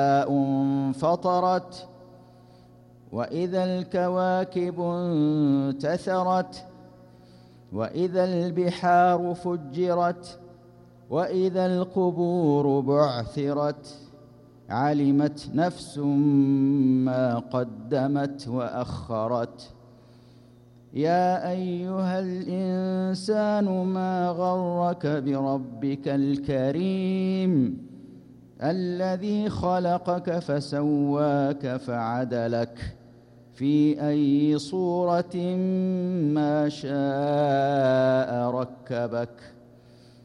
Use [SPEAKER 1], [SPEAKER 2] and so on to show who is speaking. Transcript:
[SPEAKER 1] انفطرت وإذا الكواكب انتثرت وإذا البحار فجرت وإذا القبور بعثرت علمت نفس ما قدمت وأخرت يا أيها الإنسان ما غرك بربك الكريم الذي خلقك فسواك فعدلك في أي صورة ما شاء ركبك